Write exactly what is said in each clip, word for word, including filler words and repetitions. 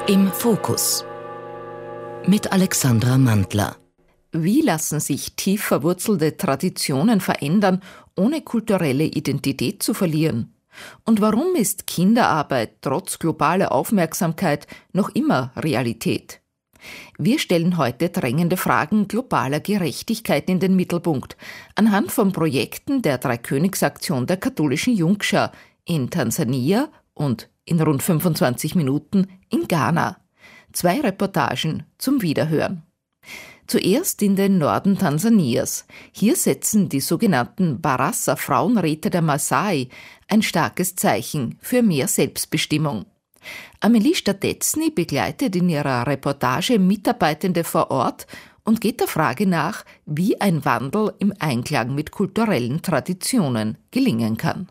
Im Fokus mit Alexandra Mandler. Wie lassen sich tief verwurzelte Traditionen verändern, ohne kulturelle Identität zu verlieren? Und warum ist Kinderarbeit trotz globaler Aufmerksamkeit noch immer Realität? Wir stellen heute drängende Fragen globaler Gerechtigkeit in den Mittelpunkt, anhand von Projekten der Dreikönigsaktion der katholischen Jungschar in Tansania und in rund fünfundzwanzig Minuten in Ghana. Zwei Reportagen zum Wiederhören. Zuerst in den Norden Tansanias. Hier setzen die sogenannten Barassa-Frauenräte der Maasai ein starkes Zeichen für mehr Selbstbestimmung. Amelie Stadetzny begleitet in ihrer Reportage Mitarbeitende vor Ort und geht der Frage nach, wie ein Wandel im Einklang mit kulturellen Traditionen gelingen kann.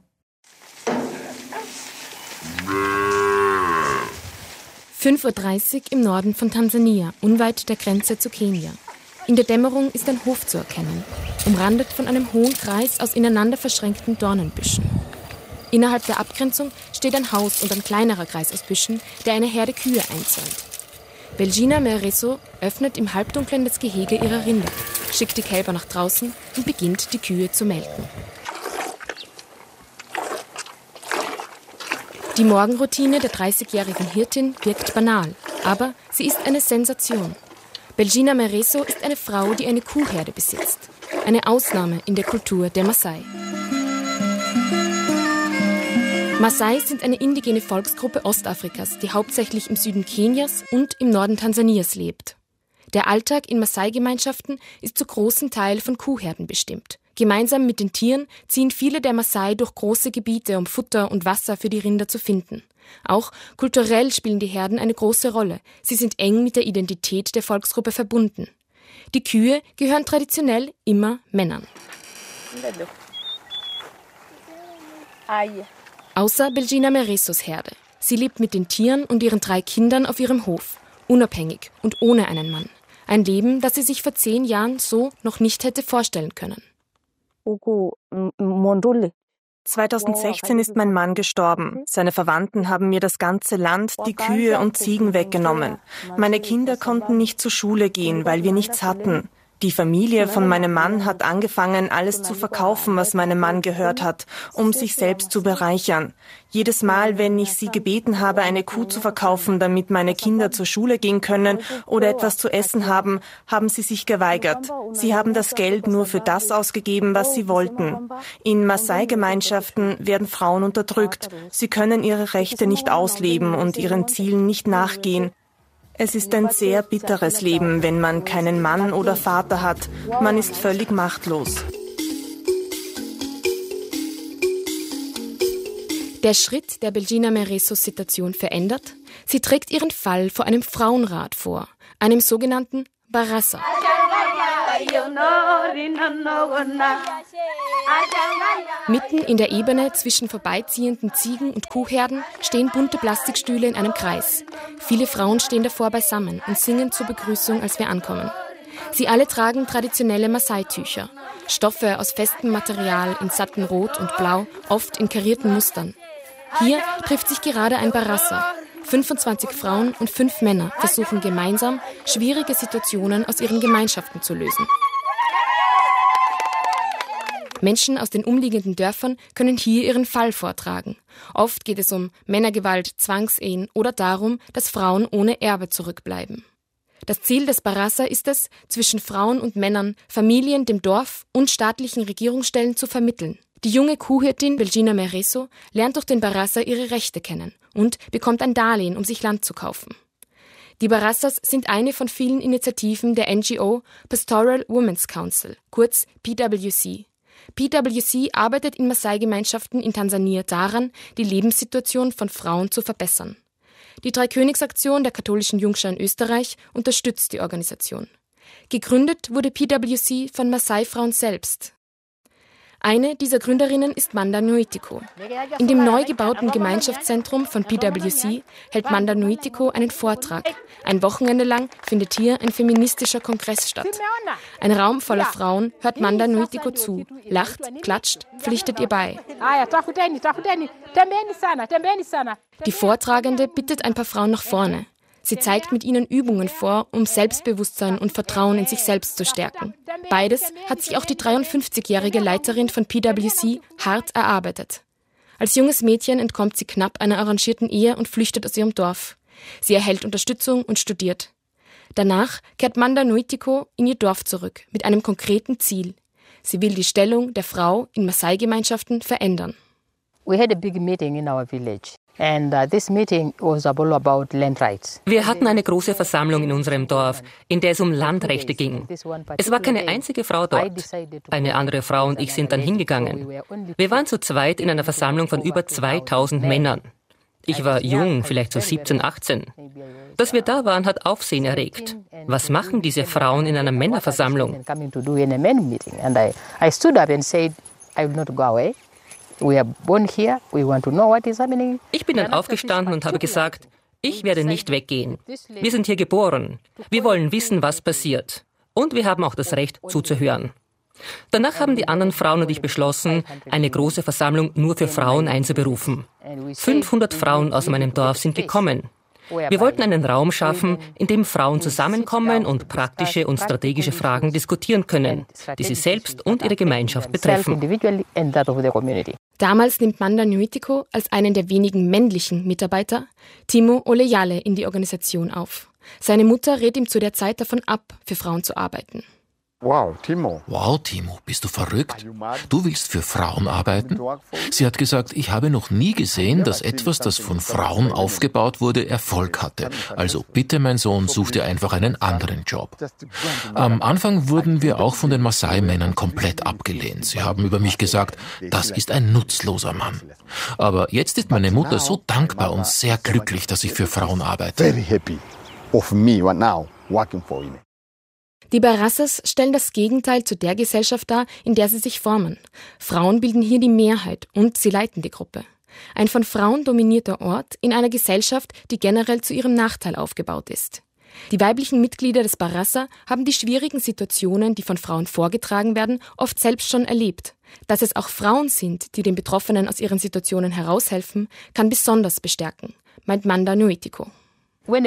fünf Uhr dreißig im Norden von Tansania, unweit der Grenze zu Kenia. In der Dämmerung ist ein Hof zu erkennen, umrandet von einem hohen Kreis aus ineinander verschränkten Dornenbüschen. Innerhalb der Abgrenzung steht ein Haus und ein kleinerer Kreis aus Büschen, der eine Herde Kühe einzäunt. Belgina Mereso öffnet im Halbdunklen das Gehege ihrer Rinder, schickt die Kälber nach draußen und beginnt, die Kühe zu melken. Die Morgenroutine der dreißigjährigen Hirtin wirkt banal, aber sie ist eine Sensation. Belgina Mereso ist eine Frau, die eine Kuhherde besitzt. Eine Ausnahme in der Kultur der Maasai. Maasai sind eine indigene Volksgruppe Ostafrikas, die hauptsächlich im Süden Kenias und im Norden Tansanias lebt. Der Alltag in Maasai-Gemeinschaften ist zu großem Teil von Kuhherden bestimmt. Gemeinsam mit den Tieren ziehen viele der Maasai durch große Gebiete, um Futter und Wasser für die Rinder zu finden. Auch kulturell spielen die Herden eine große Rolle. Sie sind eng mit der Identität der Volksgruppe verbunden. Die Kühe gehören traditionell immer Männern. Außer Belgina Meresos Herde. Sie lebt mit den Tieren und ihren drei Kindern auf ihrem Hof, unabhängig und ohne einen Mann. Ein Leben, das sie sich vor zehn Jahren so noch nicht hätte vorstellen können. zweitausendsechzehn ist mein Mann gestorben. Seine Verwandten haben mir das ganze Land, die Kühe und Ziegen weggenommen. Meine Kinder konnten nicht zur Schule gehen, weil wir nichts hatten. Die Familie von meinem Mann hat angefangen, alles zu verkaufen, was meinem Mann gehört hat, um sich selbst zu bereichern. Jedes Mal, wenn ich sie gebeten habe, eine Kuh zu verkaufen, damit meine Kinder zur Schule gehen können oder etwas zu essen haben, haben sie sich geweigert. Sie haben das Geld nur für das ausgegeben, was sie wollten. In Maasai-Gemeinschaften werden Frauen unterdrückt. Sie können ihre Rechte nicht ausleben und ihren Zielen nicht nachgehen. Es ist ein sehr bitteres Leben, wenn man keinen Mann oder Vater hat. Man ist völlig machtlos. Der Schritt, der Belgina Meresos Situation verändert, sie trägt ihren Fall vor einem Frauenrat vor, einem sogenannten Barassa. Mitten in der Ebene zwischen vorbeiziehenden Ziegen- und Kuhherden stehen bunte Plastikstühle in einem Kreis. Viele Frauen stehen davor beisammen und singen zur Begrüßung, als wir ankommen. Sie alle tragen traditionelle Maasai-Tücher, Stoffe aus festem Material in satten Rot und Blau, oft in karierten Mustern. Hier trifft sich gerade ein Barassa. fünfundzwanzig Frauen und fünf Männer versuchen gemeinsam, schwierige Situationen aus ihren Gemeinschaften zu lösen. Menschen aus den umliegenden Dörfern können hier ihren Fall vortragen. Oft geht es um Männergewalt, Zwangsehen oder darum, dass Frauen ohne Erbe zurückbleiben. Das Ziel des Barassa ist es, zwischen Frauen und Männern, Familien, dem Dorf und staatlichen Regierungsstellen zu vermitteln. Die junge Kuhhirtin Belgina Mereso lernt durch den Barassa ihre Rechte kennen und bekommt ein Darlehen, um sich Land zu kaufen. Die Barassas sind eine von vielen Initiativen der N G O Pastoral Women's Council, kurz P W C. P W C arbeitet in Maasai-Gemeinschaften in Tansania daran, die Lebenssituation von Frauen zu verbessern. Die Dreikönigsaktion der katholischen Jungschar in Österreich unterstützt die Organisation. Gegründet wurde P W C von Maasai-Frauen selbst. Eine dieser Gründerinnen ist Manda Nuitiko. In dem neu gebauten Gemeinschaftszentrum von P W C hält Manda Nuitiko einen Vortrag. Ein Wochenende lang findet hier ein feministischer Kongress statt. Ein Raum voller Frauen hört Manda Nuitiko zu, lacht, klatscht, pflichtet ihr bei. Die Vortragende bittet ein paar Frauen nach vorne. Sie zeigt mit ihnen Übungen vor, um Selbstbewusstsein und Vertrauen in sich selbst zu stärken. Beides hat sich auch die dreiundfünfzigjährige Leiterin von P W C hart erarbeitet. Als junges Mädchen entkommt sie knapp einer arrangierten Ehe und flüchtet aus ihrem Dorf. Sie erhält Unterstützung und studiert. Danach kehrt Manda Nuitiko in ihr Dorf zurück, mit einem konkreten Ziel. Sie will die Stellung der Frau in Maasai-Gemeinschaften verändern. We had a big meeting in our village. And uh, this meeting was all about land rights. Wir hatten eine große Versammlung in unserem Dorf, in der es um Landrechte ging. Es war keine einzige Frau dort. Eine andere Frau und ich sind dann hingegangen. Wir waren zu zweit in einer Versammlung von über zweitausend Männern. Ich war jung, vielleicht so siebzehn, achtzehn. Dass wir da waren, hat Aufsehen erregt. Was machen diese Frauen in einer Männerversammlung? Ich bin dann aufgestanden und habe gesagt, ich werde nicht weggehen. Wir sind hier geboren. Wir wollen wissen, was passiert. Und wir haben auch das Recht, zuzuhören. Danach haben die anderen Frauen und ich beschlossen, eine große Versammlung nur für Frauen einzuberufen. fünfhundert Frauen aus meinem Dorf sind gekommen. Wir wollten einen Raum schaffen, in dem Frauen zusammenkommen und praktische und strategische Fragen diskutieren können, die sie selbst und ihre Gemeinschaft betreffen. Damals nimmt Manda Nuitiko als einen der wenigen männlichen Mitarbeiter Timo Olejale in die Organisation auf. Seine Mutter rät ihm zu der Zeit davon ab, für Frauen zu arbeiten. Wow, Timo. Wow, Timo, bist du verrückt? Du willst für Frauen arbeiten? Sie hat gesagt, ich habe noch nie gesehen, dass etwas, das von Frauen aufgebaut wurde, Erfolg hatte. Also bitte, mein Sohn, such dir einfach einen anderen Job. Am Anfang wurden wir auch von den Maasai-Männern komplett abgelehnt. Sie haben über mich gesagt, das ist ein nutzloser Mann. Aber jetzt ist meine Mutter so dankbar und sehr glücklich, dass ich für Frauen arbeite. Very happy of me right now working for him. Die Barassas stellen das Gegenteil zu der Gesellschaft dar, in der sie sich formen. Frauen bilden hier die Mehrheit und sie leiten die Gruppe. Ein von Frauen dominierter Ort in einer Gesellschaft, die generell zu ihrem Nachteil aufgebaut ist. Die weiblichen Mitglieder des Barassa haben die schwierigen Situationen, die von Frauen vorgetragen werden, oft selbst schon erlebt. Dass es auch Frauen sind, die den Betroffenen aus ihren Situationen heraushelfen, kann besonders bestärken, meint Manda Nuitiko. Wenn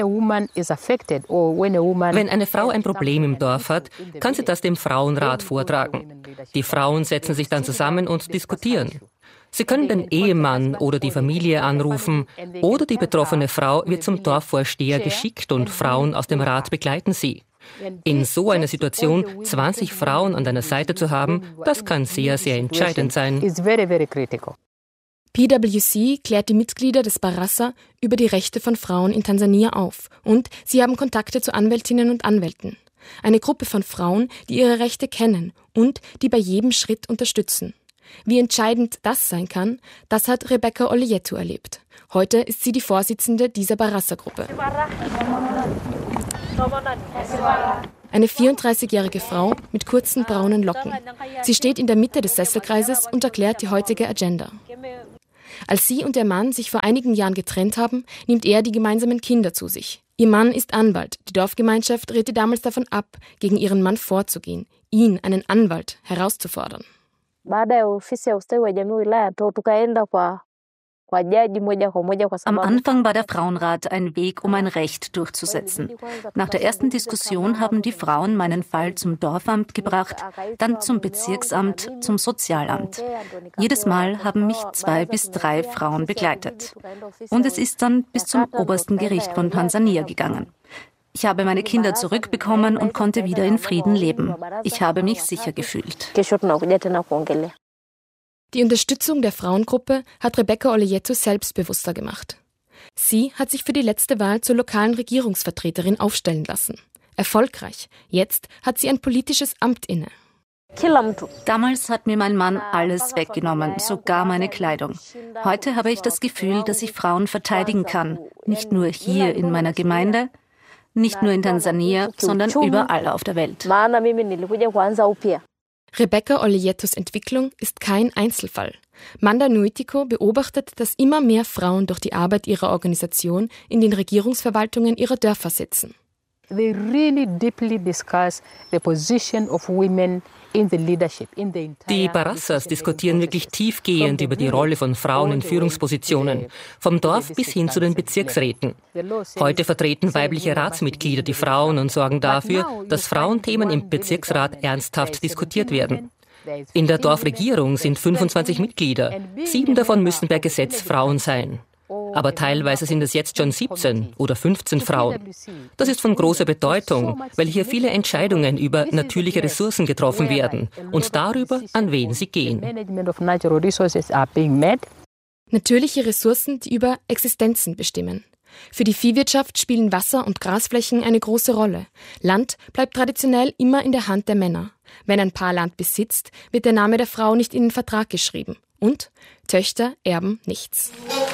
eine Frau ein Problem im Dorf hat, kann sie das dem Frauenrat vortragen. Die Frauen setzen sich dann zusammen und diskutieren. Sie können den Ehemann oder die Familie anrufen oder die betroffene Frau wird zum Dorfvorsteher geschickt und Frauen aus dem Rat begleiten sie. In so einer Situation zwanzig Frauen an deiner Seite zu haben, das kann sehr, sehr entscheidend sein. P W C klärt die Mitglieder des Barassa über die Rechte von Frauen in Tansania auf und sie haben Kontakte zu Anwältinnen und Anwälten. Eine Gruppe von Frauen, die ihre Rechte kennen und die bei jedem Schritt unterstützen. Wie entscheidend das sein kann, das hat Rebecca Olietu erlebt. Heute ist sie die Vorsitzende dieser Barassa-Gruppe. Eine vierunddreißigjährige Frau mit kurzen braunen Locken. Sie steht in der Mitte des Sesselkreises und erklärt die heutige Agenda. Als sie und ihr Mann sich vor einigen Jahren getrennt haben, nimmt er die gemeinsamen Kinder zu sich. Ihr Mann ist Anwalt. Die Dorfgemeinschaft rät ihr damals davon ab, gegen ihren Mann vorzugehen, ihn, einen Anwalt, herauszufordern. Am Anfang war der Frauenrat ein Weg, um ein Recht durchzusetzen. Nach der ersten Diskussion haben die Frauen meinen Fall zum Dorfamt gebracht, dann zum Bezirksamt, zum Sozialamt. Jedes Mal haben mich zwei bis drei Frauen begleitet. Und es ist dann bis zum obersten Gericht von Tansania gegangen. Ich habe meine Kinder zurückbekommen und konnte wieder in Frieden leben. Ich habe mich sicher gefühlt. Die Unterstützung der Frauengruppe hat Rebecca Olietu selbstbewusster gemacht. Sie hat sich für die letzte Wahl zur lokalen Regierungsvertreterin aufstellen lassen. Erfolgreich. Jetzt hat sie ein politisches Amt inne. Damals hat mir mein Mann alles weggenommen, sogar meine Kleidung. Heute habe ich das Gefühl, dass ich Frauen verteidigen kann. Nicht nur hier in meiner Gemeinde, nicht nur in Tansania, sondern überall auf der Welt. Rebecca Olietus Entwicklung ist kein Einzelfall. Manda Nuitiko beobachtet, dass immer mehr Frauen durch die Arbeit ihrer Organisation in den Regierungsverwaltungen ihrer Dörfer sitzen. They really deeply discuss the position of women in the leadership, in the entire Die Barassas diskutieren wirklich tiefgehend über die Rolle von Frauen in Führungspositionen, vom Dorf bis hin zu den Bezirksräten. Heute vertreten weibliche Ratsmitglieder die Frauen und sorgen dafür, dass Frauenthemen im Bezirksrat ernsthaft diskutiert werden. In der Dorfregierung sind fünfundzwanzig Mitglieder, sieben davon müssen per Gesetz Frauen sein. Aber teilweise sind es jetzt schon siebzehn oder fünfzehn Frauen. Das ist von großer Bedeutung, weil hier viele Entscheidungen über natürliche Ressourcen getroffen werden und darüber, an wen sie gehen. Natürliche Ressourcen, die über Existenzen bestimmen. Für die Viehwirtschaft spielen Wasser- und Grasflächen eine große Rolle. Land bleibt traditionell immer in der Hand der Männer. Wenn ein Paar Land besitzt, wird der Name der Frau nicht in den Vertrag geschrieben. Und Töchter erben nichts.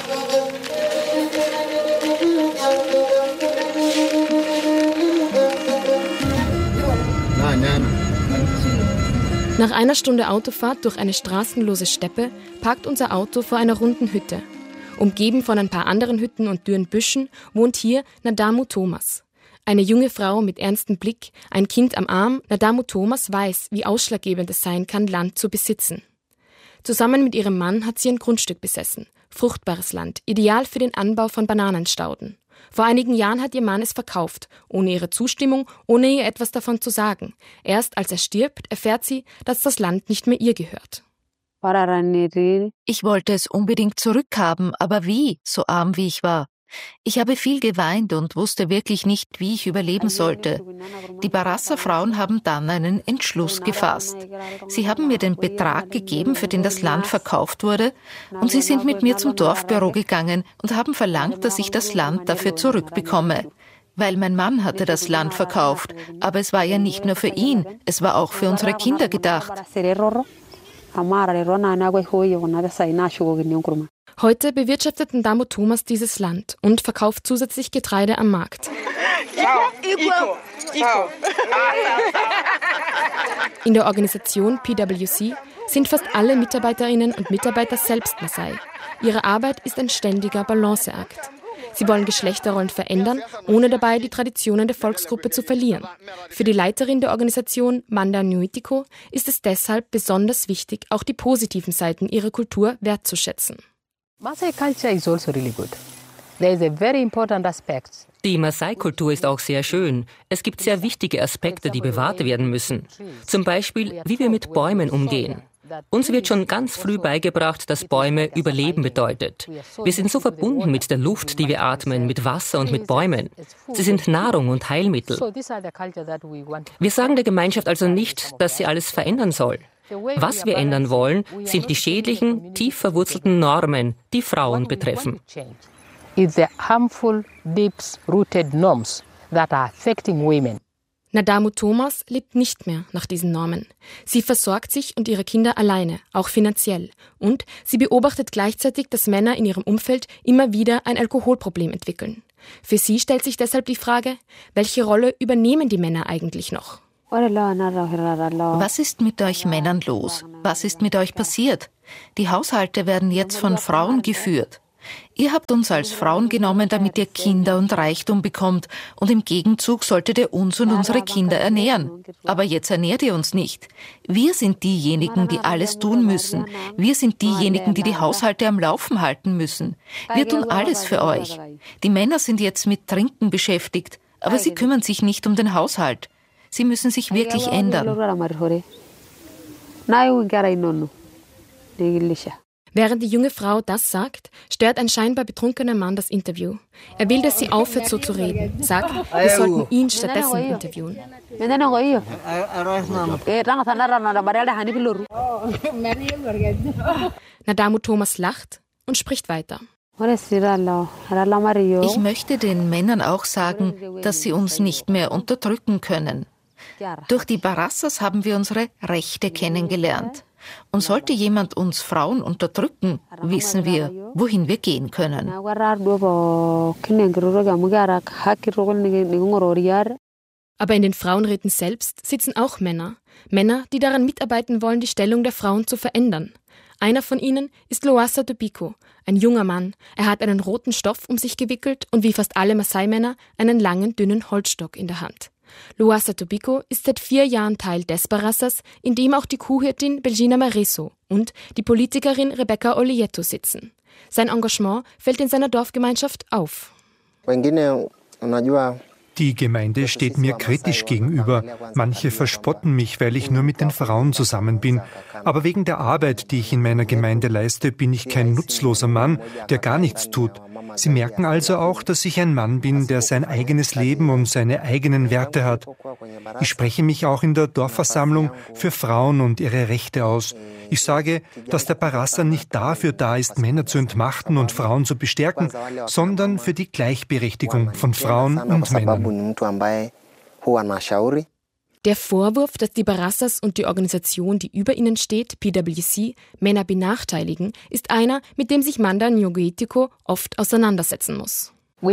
Nach einer Stunde Autofahrt durch eine straßenlose Steppe parkt unser Auto vor einer runden Hütte. Umgeben von ein paar anderen Hütten und dürren Büschen wohnt hier Nadamu Thomas. Eine junge Frau mit ernstem Blick, ein Kind am Arm. Nadamu Thomas weiß, wie ausschlaggebend es sein kann, Land zu besitzen. Zusammen mit ihrem Mann hat sie ein Grundstück besessen. Fruchtbares Land, ideal für den Anbau von Bananenstauden. Vor einigen Jahren hat ihr Mann es verkauft, ohne ihre Zustimmung, ohne ihr etwas davon zu sagen. Erst als er stirbt, erfährt sie, dass das Land nicht mehr ihr gehört. Ich wollte es unbedingt zurückhaben, aber wie, so arm wie ich war? Ich habe viel geweint und wusste wirklich nicht, wie ich überleben sollte. Die Barassa-Frauen haben dann einen Entschluss gefasst. Sie haben mir den Betrag gegeben, für den das Land verkauft wurde, und sie sind mit mir zum Dorfbüro gegangen und haben verlangt, dass ich das Land dafür zurückbekomme. Weil mein Mann hatte das Land verkauft, aber es war ja nicht nur für ihn, es war auch für unsere Kinder gedacht. Heute bewirtschaftet Nadamu Thomas dieses Land und verkauft zusätzlich Getreide am Markt. In der Organisation P W C sind fast alle Mitarbeiterinnen und Mitarbeiter selbst Maasai. Ihre Arbeit ist ein ständiger Balanceakt. Sie wollen Geschlechterrollen verändern, ohne dabei die Traditionen der Volksgruppe zu verlieren. Für die Leiterin der Organisation, Manda Nyuitiko, ist es deshalb besonders wichtig, auch die positiven Seiten ihrer Kultur wertzuschätzen. Maasai culture is also really good. There is a very important aspect. Die Maasai-Kultur ist auch sehr schön. Es gibt sehr wichtige Aspekte, die bewahrt werden müssen. Zum Beispiel, wie wir mit Bäumen umgehen. Uns wird schon ganz früh beigebracht, dass Bäume Überleben bedeutet. Wir sind so verbunden mit der Luft, die wir atmen, mit Wasser und mit Bäumen. Sie sind Nahrung und Heilmittel. Wir sagen der Gemeinschaft also nicht, dass sie alles verändern soll. Was wir ändern wollen, sind die schädlichen, tief verwurzelten Normen, die Frauen betreffen. Nadamu Thomas lebt nicht mehr nach diesen Normen. Sie versorgt sich und ihre Kinder alleine, auch finanziell. Und sie beobachtet gleichzeitig, dass Männer in ihrem Umfeld immer wieder ein Alkoholproblem entwickeln. Für sie stellt sich deshalb die Frage, welche Rolle übernehmen die Männer eigentlich noch? Was ist mit euch Männern los? Was ist mit euch passiert? Die Haushalte werden jetzt von Frauen geführt. Ihr habt uns als Frauen genommen, damit ihr Kinder und Reichtum bekommt, und im Gegenzug solltet ihr uns und unsere Kinder ernähren. Aber jetzt ernährt ihr uns nicht. Wir sind diejenigen, die alles tun müssen. Wir sind diejenigen, die die Haushalte am Laufen halten müssen. Wir tun alles für euch. Die Männer sind jetzt mit Trinken beschäftigt, aber sie kümmern sich nicht um den Haushalt. Sie müssen sich wirklich ändern. Während die junge Frau das sagt, stört ein scheinbar betrunkener Mann das Interview. Er will, dass sie aufhört, so zu reden, sagt, wir sollten ihn stattdessen interviewen. Nadamu Thomas lacht und spricht weiter. Ich möchte den Männern auch sagen, dass sie uns nicht mehr unterdrücken können. Durch die Barassas haben wir unsere Rechte kennengelernt. Und sollte jemand uns Frauen unterdrücken, wissen wir, wohin wir gehen können. Aber in den Frauenräten selbst sitzen auch Männer. Männer, die daran mitarbeiten wollen, die Stellung der Frauen zu verändern. Einer von ihnen ist Loassa Tobiko, ein junger Mann. Er hat einen roten Stoff um sich gewickelt und wie fast alle Maasai-Männer einen langen, dünnen Holzstock in der Hand. Loassa Tobiko ist seit vier Jahren Teil des Barassas, in dem auch die Kuhhirtin Belgina Mareso und die Politikerin Rebecca Olieto sitzen. Sein Engagement fällt in seiner Dorfgemeinschaft auf. Die Gemeinde steht mir kritisch gegenüber. Manche verspotten mich, weil ich nur mit den Frauen zusammen bin. Aber wegen der Arbeit, die ich in meiner Gemeinde leiste, bin ich kein nutzloser Mann, der gar nichts tut. Sie merken also auch, dass ich ein Mann bin, der sein eigenes Leben und seine eigenen Werte hat. Ich spreche mich auch in der Dorfversammlung für Frauen und ihre Rechte aus. Ich sage, dass der Barassa nicht dafür da ist, Männer zu entmachten und Frauen zu bestärken, sondern für die Gleichberechtigung von Frauen und Männern. Der Vorwurf, dass die Barassas und die Organisation, die über ihnen steht, P W C, Männer benachteiligen, ist einer, mit dem sich Manda Ngoetiko oft auseinandersetzen muss. Wir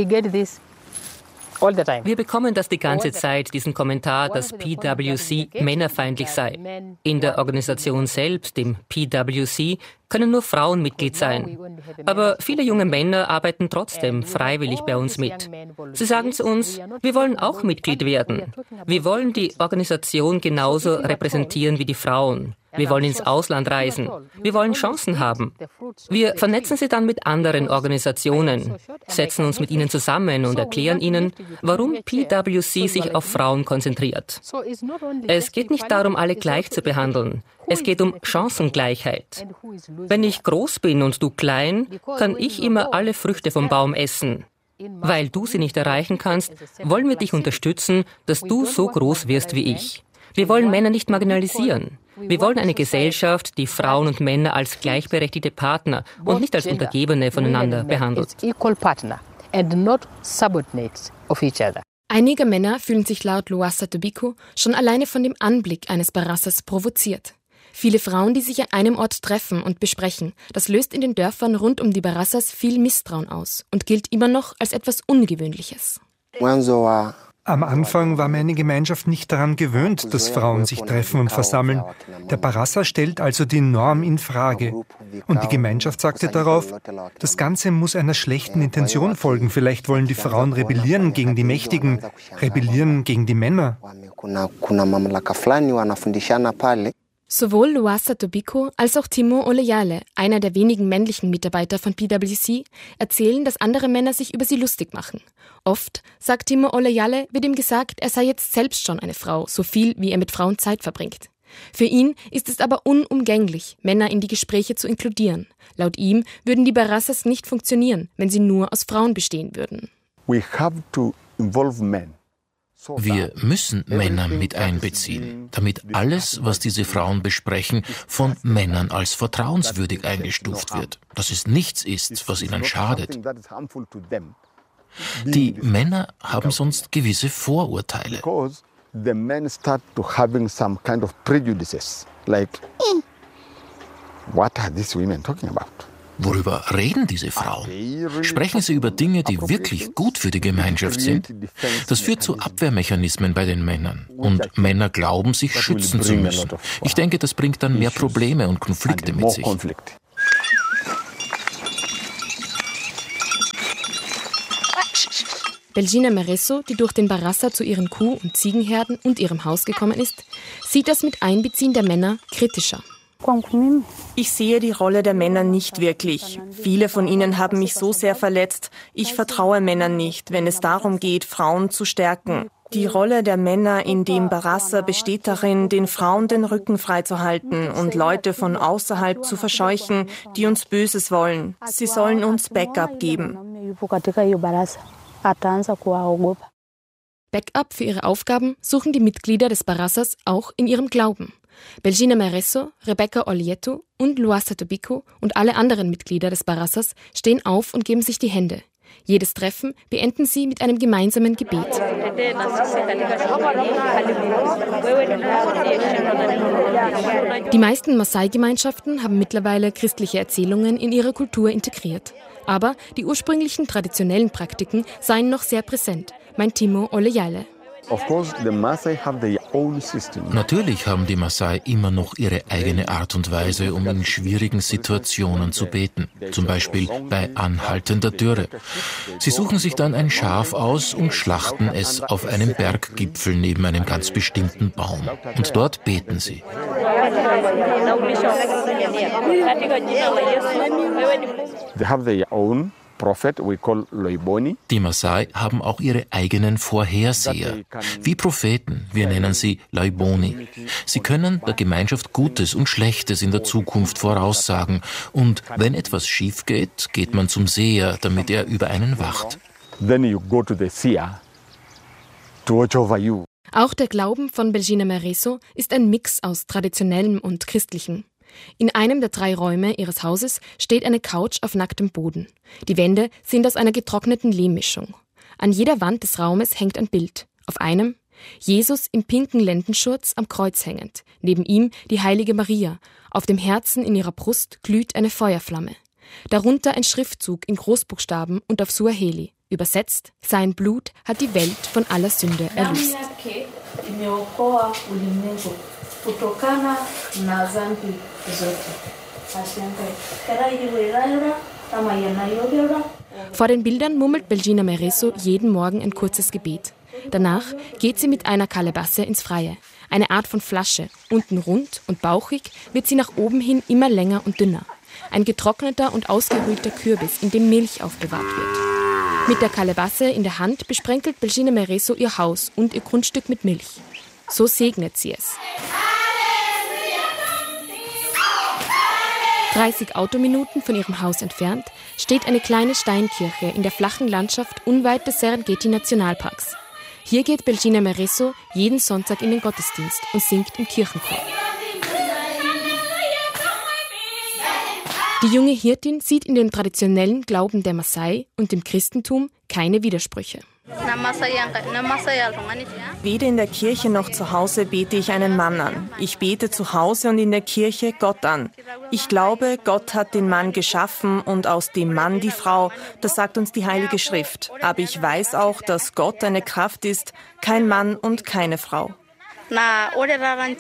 bekommen das die ganze Zeit, diesen Kommentar, dass P W C männerfeindlich sei. In der Organisation selbst, dem P W C, können nur Frauen Mitglied sein. Aber viele junge Männer arbeiten trotzdem freiwillig bei uns mit. Sie sagen zu uns, wir wollen auch Mitglied werden. Wir wollen die Organisation genauso repräsentieren wie die Frauen. Wir wollen ins Ausland reisen. Wir wollen Chancen haben. Wir vernetzen sie dann mit anderen Organisationen, setzen uns mit ihnen zusammen und erklären ihnen, warum P W C sich auf Frauen konzentriert. Es geht nicht darum, alle gleich zu behandeln. Es geht um Chancengleichheit. Wenn ich groß bin und du klein, kann ich immer alle Früchte vom Baum essen. Weil du sie nicht erreichen kannst, wollen wir dich unterstützen, dass du so groß wirst wie ich. Wir wollen Männer nicht marginalisieren. Wir wollen eine Gesellschaft, die Frauen und Männer als gleichberechtigte Partner und nicht als Untergebene voneinander behandelt. Einige Männer fühlen sich laut Loassa Tobiko schon alleine von dem Anblick eines Barassas provoziert. Viele Frauen, die sich an einem Ort treffen und besprechen, das löst in den Dörfern rund um die Barassas viel Misstrauen aus und gilt immer noch als etwas Ungewöhnliches. Am Anfang war meine Gemeinschaft nicht daran gewöhnt, dass Frauen sich treffen und versammeln. Der Barassa stellt also die Norm in Frage. Und die Gemeinschaft sagte darauf, das Ganze muss einer schlechten Intention folgen. Vielleicht wollen die Frauen rebellieren gegen die Mächtigen, rebellieren gegen die Männer. Sowohl Loassa Tobiko als auch Timo Olejale, einer der wenigen männlichen Mitarbeiter von P W C, erzählen, dass andere Männer sich über sie lustig machen. Oft, sagt Timo Olejale, wird ihm gesagt, er sei jetzt selbst schon eine Frau, so viel wie er mit Frauen Zeit verbringt. Für ihn ist es aber unumgänglich, Männer in die Gespräche zu inkludieren. Laut ihm würden die Barassas nicht funktionieren, wenn sie nur aus Frauen bestehen würden. We have to involve men. Wir müssen Männer mit einbeziehen, damit alles, was diese Frauen besprechen, von Männern als vertrauenswürdig eingestuft wird, dass es nichts ist, was ihnen schadet. Die Männer haben sonst gewisse Vorurteile. The men start to having some kind of prejudices, like, what are these women talking about? Worüber reden diese Frauen? Sprechen sie über Dinge, die wirklich gut für die Gemeinschaft sind? Das führt zu Abwehrmechanismen bei den Männern. Und Männer glauben, sich schützen zu müssen. Ich denke, das bringt dann mehr Probleme und Konflikte mit sich. Belgina Mareso, die durch den Barassa zu ihren Kuh- und Ziegenherden und ihrem Haus gekommen ist, sieht das mit Einbeziehen der Männer kritischer. Ich sehe die Rolle der Männer nicht wirklich. Viele von ihnen haben mich so sehr verletzt. Ich vertraue Männern nicht, wenn es darum geht, Frauen zu stärken. Die Rolle der Männer in dem Barassa besteht darin, den Frauen den Rücken freizuhalten und Leute von außerhalb zu verscheuchen, die uns Böses wollen. Sie sollen uns Backup geben. Backup für ihre Aufgaben suchen die Mitglieder des Barassas auch in ihrem Glauben. Belgina Mareso, Rebecca Olieto und Loassa Tobiko und alle anderen Mitglieder des Barassas stehen auf und geben sich die Hände. Jedes Treffen beenden sie mit einem gemeinsamen Gebet. Die meisten Maasai-Gemeinschaften haben mittlerweile christliche Erzählungen in ihre Kultur integriert. Aber die ursprünglichen traditionellen Praktiken seien noch sehr präsent, meint Timo Olejale. Natürlich haben die Maasai immer noch ihre eigene Art und Weise, um in schwierigen Situationen zu beten. Zum Beispiel bei anhaltender Dürre. Sie suchen sich dann ein Schaf aus und schlachten es auf einem Berggipfel neben einem ganz bestimmten Baum. Und dort beten sie. They have their own prophet we call Loiboni. Die Maasai haben auch ihre eigenen Vorherseher. Wie Propheten, wir nennen sie Loiboni. Sie können der Gemeinschaft Gutes und Schlechtes in der Zukunft voraussagen. Und wenn etwas schief geht, geht man zum Seher, damit er über einen wacht. Then you go to the seer to watch over you. Auch der Glauben von Belgina Mereso ist ein Mix aus traditionellem und christlichem. In einem der drei Räume ihres Hauses steht eine Couch auf nacktem Boden. Die Wände sind aus einer getrockneten Lehmmischung. An jeder Wand des Raumes hängt ein Bild. Auf einem Jesus im pinken Lendenschurz am Kreuz hängend. Neben ihm die heilige Maria. Auf dem Herzen in ihrer Brust glüht eine Feuerflamme. Darunter ein Schriftzug in Großbuchstaben und auf Suaheli. Übersetzt: Sein Blut hat die Welt von aller Sünde erlöst. Vor den Bildern murmelt Belgina Mereso jeden Morgen ein kurzes Gebet. Danach geht sie mit einer Kalebasse ins Freie, eine Art von Flasche. Unten rund und bauchig wird sie nach oben hin immer länger und dünner. Ein getrockneter und ausgehöhlter Kürbis, in dem Milch aufbewahrt wird. Mit der Kalebasse in der Hand besprenkelt Belgina Mereso ihr Haus und ihr Grundstück mit Milch. So segnet sie es. dreißig Autominuten von ihrem Haus entfernt steht eine kleine Steinkirche in der flachen Landschaft unweit des Serengeti-Nationalparks. Hier geht Belgina Mereso jeden Sonntag in den Gottesdienst und singt im Kirchenchor. Die junge Hirtin sieht in dem traditionellen Glauben der Maasai und dem Christentum keine Widersprüche. Weder in der Kirche noch zu Hause bete ich einen Mann an. Ich bete zu Hause und in der Kirche Gott an. Ich glaube, Gott hat den Mann geschaffen und aus dem Mann die Frau. Das sagt uns die Heilige Schrift. Aber ich weiß auch, dass Gott eine Kraft ist, kein Mann und keine Frau.